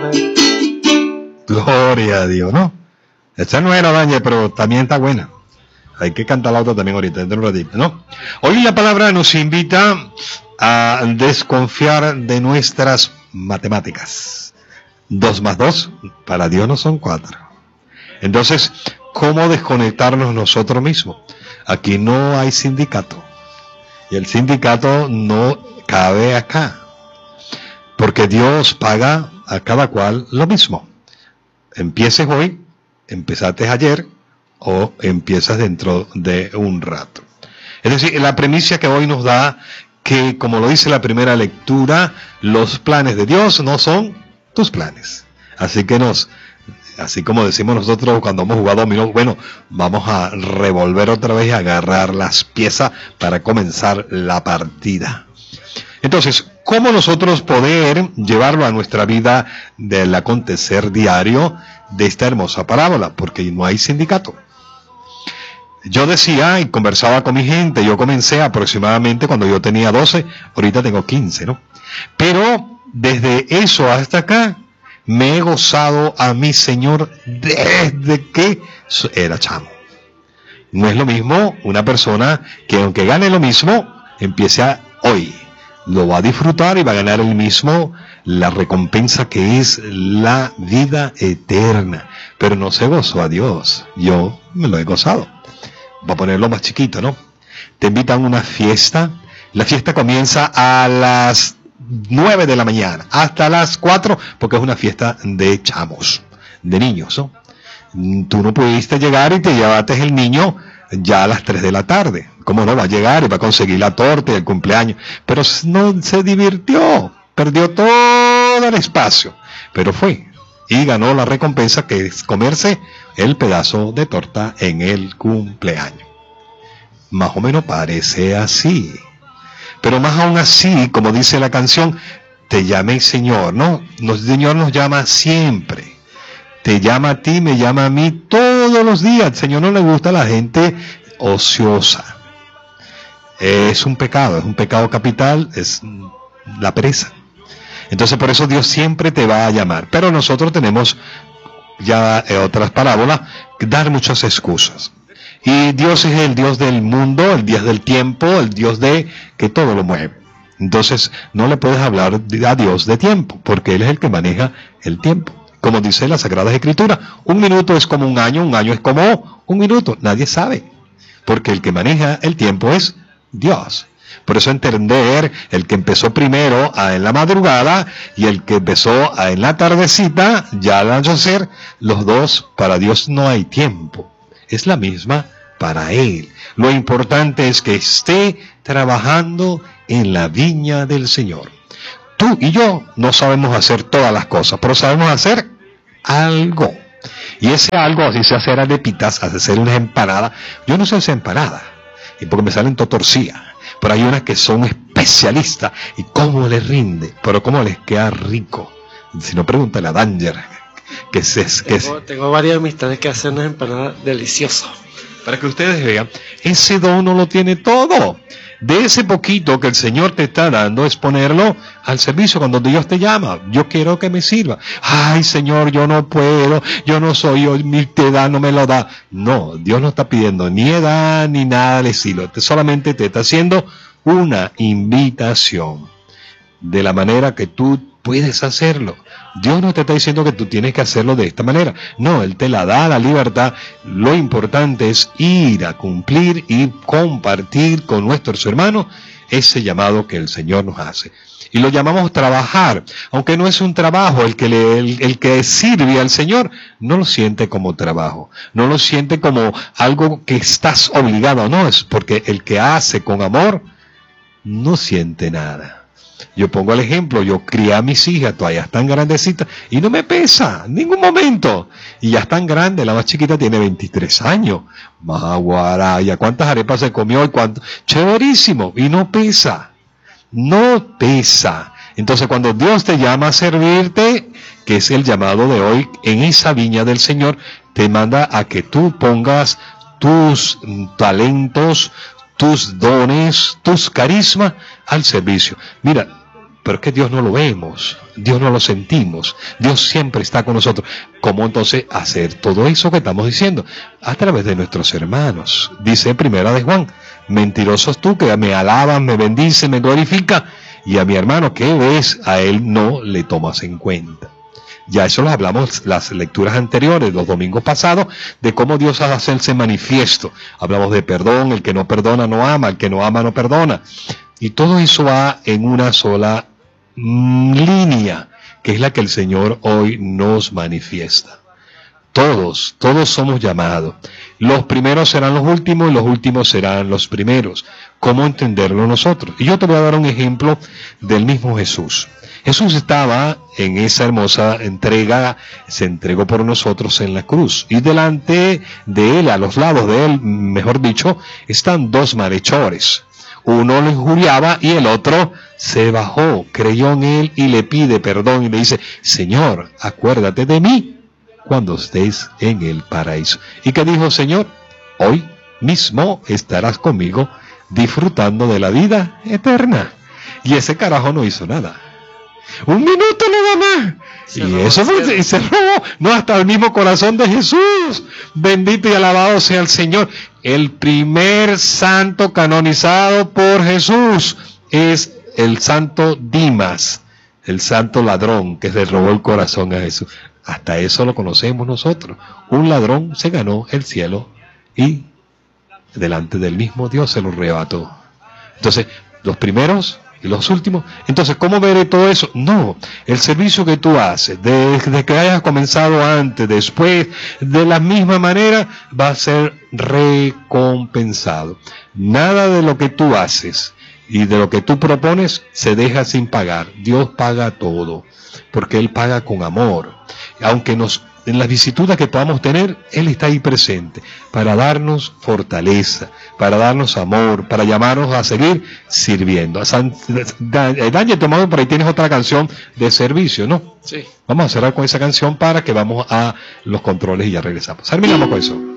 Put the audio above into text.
Gloria a Dios, ¿no? Esta no era daña, pero también está buena. Hay que cantar la otra también ahorita, dentro de un ratito, ¿no? Hoy la palabra nos invita a desconfiar de nuestras matemáticas. 2 más 2, para Dios no son 4. Entonces, ¿cómo desconectarnos nosotros mismos? Aquí no hay sindicato. Y el sindicato no cabe acá. Porque Dios paga a cada cual lo mismo. Empieces hoy, empezaste ayer, o empiezas dentro de un rato. Es decir, la premisa que hoy nos da que, como lo dice la primera lectura, los planes de Dios no son tus planes. Así que así como decimos nosotros cuando hemos jugado dominó, bueno, vamos a revolver otra vez y agarrar las piezas para comenzar la partida. Entonces, ¿cómo nosotros poder llevarlo a nuestra vida del acontecer diario de esta hermosa parábola? Porque no hay sindicato. Yo decía y conversaba con mi gente, yo comencé aproximadamente cuando yo tenía 12, ahorita tengo 15, ¿no? Pero desde eso hasta acá, me he gozado a mi Señor desde que era chamo. No es lo mismo una persona que aunque gane lo mismo, empiece hoy. Lo va a disfrutar y va a ganar el mismo, la recompensa que es la vida eterna. Pero no se gozó a Dios. Yo me lo he gozado. Va a ponerlo más chiquito, ¿no? Te invitan a una fiesta. La fiesta comienza a las 9 de la mañana, hasta las 4, porque es una fiesta de chamos, de niños, ¿no? Tú no pudiste llegar y te llevaste el niño ya a las 3 de la tarde. ¿Cómo no va a llegar y va a conseguir la torta y el cumpleaños? Pero no se divirtió, perdió todo el espacio, pero fue y ganó la recompensa, que es comerse el pedazo de torta en el cumpleaños. Más o menos parece así, pero más aún así, como dice la canción, te llame Señor, ¿no? El Señor nos llama siempre. Te llama a ti, me llama a mí todos los días. El Señor no le gusta a la gente ociosa. Es un pecado capital, es la pereza. Entonces por eso Dios siempre te va a llamar. Pero nosotros tenemos ya otras parábolas, dar muchas excusas. Y Dios es el Dios del mundo, el Dios del tiempo, el Dios de que todo lo mueve. Entonces no le puedes hablar a Dios de tiempo, porque Él es el que maneja el tiempo. Como dice la Sagrada Escritura, 1 minuto es como un año es como 1 minuto. Nadie sabe, porque el que maneja el tiempo es Dios. Por eso entender, el que empezó primero en la madrugada y el que empezó en la tardecita, ya al anochecer, los dos, para Dios no hay tiempo. Es la misma para Él. Lo importante es que esté trabajando en la viña del Señor. Tú y yo no sabemos hacer todas las cosas, pero sabemos hacer algo. Y ese algo, así se hacer arepitas, hacer unas empanadas. Yo no sé hacer empanadas, y porque me salen todo torcidas. Pero hay unas que son especialistas, y cómo les rinde, pero cómo les queda rico. Si no, pregúntale a Danger. Tengo varias amistades que hacen unas empanadas deliciosas. Para que ustedes vean, ese don no lo tiene todo. De ese poquito que el Señor te está dando es ponerlo al servicio cuando Dios te llama. Yo quiero que me sirva. Ay, Señor, yo no puedo, yo no soy, mi edad no me lo da. No, Dios no está pidiendo ni edad ni nada de estilo. Solamente te está haciendo una invitación de la manera que tú puedes hacerlo. Dios no te está diciendo que tú tienes que hacerlo de esta manera. No, Él te la da la libertad. Lo importante es ir a cumplir y compartir con nuestros hermanos ese llamado que el Señor nos hace. Y lo llamamos trabajar, aunque no es un trabajo. El que sirve al Señor no lo siente como trabajo, no lo siente como algo que estás obligado. No, es porque el que hace con amor no siente nada. Yo pongo el ejemplo, yo crié a mis hijas, todavía están grandecitas, y no me pesa, en ningún momento. Y ya están grandes, la más chiquita tiene 23 años. Maguaraya, ¿cuántas arepas se comió? Y cuánto, chéverísimo, y no pesa. No pesa. Entonces cuando Dios te llama a servirte, que es el llamado de hoy, en esa viña del Señor, te manda a que tú pongas tus talentos, tus dones, tus carismas al servicio. Mira, pero es que Dios no lo vemos, Dios no lo sentimos, Dios siempre está con nosotros. ¿Cómo entonces hacer todo eso que estamos diciendo? A través de nuestros hermanos. Dice Primera de Juan, mentirosos tú que me alabas, me bendices, me glorificas, y a mi hermano que ves, a él no le tomas en cuenta. Ya eso lo hablamos las lecturas anteriores, los domingos pasados, de cómo Dios ha de hacerse manifiesto. Hablamos de perdón, el que no perdona no ama, el que no ama no perdona. Y todo eso va en una sola línea, que es la que el Señor hoy nos manifiesta. Todos somos llamados. Los primeros serán los últimos y los últimos serán los primeros. ¿Cómo entenderlo nosotros? Y yo te voy a dar un ejemplo del mismo Jesús. Jesús estaba en esa hermosa entrega, se entregó por nosotros en la cruz. Y delante de él, a los lados de él, mejor dicho, están dos malhechores. Uno le injuriaba y el otro se bajó, creyó en él y le pide perdón y le dice, Señor, acuérdate de mí cuando estés en el paraíso. ¿Y qué dijo el Señor? Hoy mismo estarás conmigo disfrutando de la vida eterna. Y ese carajo no hizo nada. Un minuto nada más. Y eso fue, y se robó. No, hasta el mismo corazón de Jesús. Bendito y alabado sea el Señor. El primer santo canonizado por Jesús es el santo Dimas, el santo ladrón que se robó el corazón a Jesús. Hasta eso lo conocemos nosotros. Un ladrón se ganó el cielo y delante del mismo Dios se lo arrebató. Entonces, los primeros y los últimos. Entonces, ¿cómo veré todo eso? No, el servicio que tú haces, desde que hayas comenzado antes, después, de la misma manera, va a ser recompensado. Nada de lo que tú haces y de lo que tú propones se deja sin pagar. Dios paga todo, porque Él paga con amor. Aunque en las vicisitudes que podamos tener, Él está ahí presente para darnos fortaleza, para darnos amor, para llamarnos a seguir sirviendo. Daniel, tomado por ahí tienes otra canción de servicio, ¿no? Sí. Vamos a cerrar con esa canción para que vamos a los controles y ya regresamos. Terminamos con eso.